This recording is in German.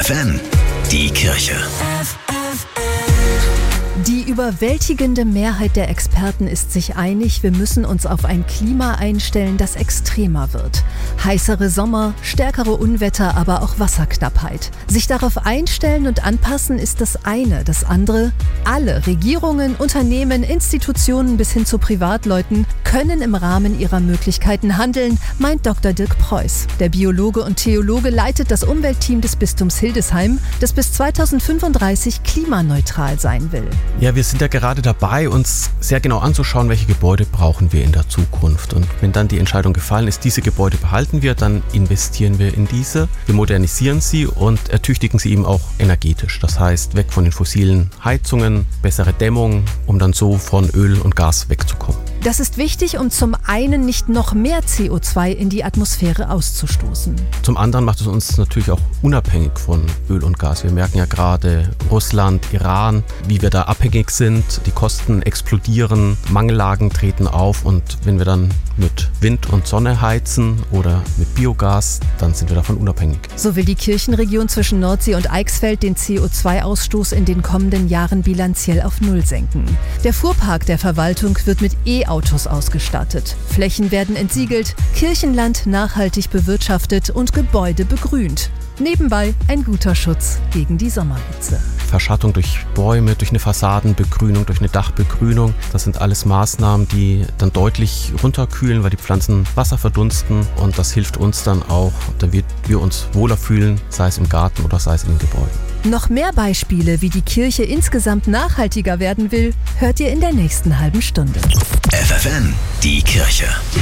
FFN, die Kirche. Die überwältigende Mehrheit der Experten ist sich einig, wir müssen uns auf ein Klima einstellen, das extremer wird. Heißere Sommer, stärkere Unwetter, aber auch Wasserknappheit. Sich darauf einstellen und anpassen ist das eine. Das andere, alle Regierungen, Unternehmen, Institutionen bis hin zu Privatleuten können im Rahmen ihrer Möglichkeiten handeln, meint Dr. Dirk Preuß. Der Biologe und Theologe leitet das Umweltteam des Bistums Hildesheim, das bis 2035 klimaneutral sein will. Ja, wir sind ja gerade dabei, uns sehr genau anzuschauen, welche Gebäude brauchen wir in der Zukunft. Und wenn dann die Entscheidung gefallen ist, diese Gebäude behalten wir, dann investieren wir in diese. Wir modernisieren sie und ertüchtigen sie eben auch energetisch. Das heißt, weg von den fossilen Heizungen, bessere Dämmung, um dann so von Öl und Gas wegzukommen. Das ist wichtig, um zum einen nicht noch mehr CO2 in die Atmosphäre auszustoßen. Zum anderen macht es uns natürlich auch unabhängig von Öl und Gas. Wir merken ja gerade Russland, Iran, wie wir da abhängig sind. Die Kosten explodieren, Mangellagen treten auf und wenn wir dann mit Wind und Sonne heizen oder mit Biogas, dann sind wir davon unabhängig. So will die Kirchenregion zwischen Nordsee und Eichsfeld den CO2-Ausstoß in den kommenden Jahren bilanziell auf Null senken. Der Fuhrpark der Verwaltung wird mit E-Autos ausgestattet. Flächen werden entsiegelt, Kirchenland nachhaltig bewirtschaftet und Gebäude begrünt. Nebenbei ein guter Schutz gegen die Sommerhitze. Verschattung durch Bäume, durch eine Fassadenbegrünung, durch eine Dachbegrünung. Das sind alles Maßnahmen, die dann deutlich runterkühlen, weil die Pflanzen Wasser verdunsten. Und das hilft uns dann auch, damit wir uns wohler fühlen, sei es im Garten oder sei es in den Gebäuden. Noch mehr Beispiele, wie die Kirche insgesamt nachhaltiger werden will, hört ihr in der nächsten halben Stunde. FFN, die Kirche.